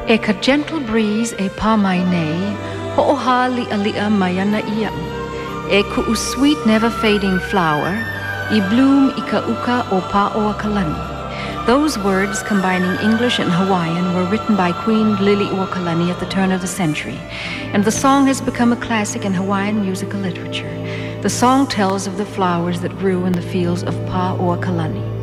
E ka gentle breeze e pa mai nei, ho'oha li'a mayana ia. E ku'u sweet never fading flower, I bloom I ka uka o Pa'oakalani. Those words, combining English and Hawaiian, were written by Queen Lili'uokalani at the turn of the century, and the song has become a classic in Hawaiian musical literature. The song tells of the flowers that grew in the fields of Pa'oakalani.